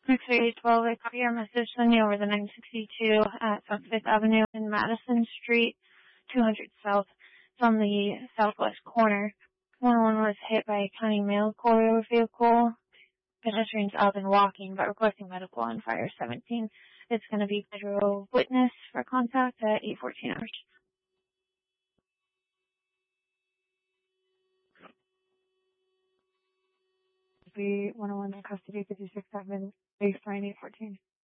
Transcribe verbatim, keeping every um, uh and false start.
six three eight twelve, I copy your message, sending over the nine sixty-two at South Fifth Avenue and Madison Street, two hundred South. It's on the southwest corner. one one was hit by a county mail courier vehicle. Pedestrians out and walking, but requesting medical on fire seventeen. It's going to be federal witness for contact at eight fourteen hours. Be one oh one in custody, fifty-six seven, baseline eight fourteen.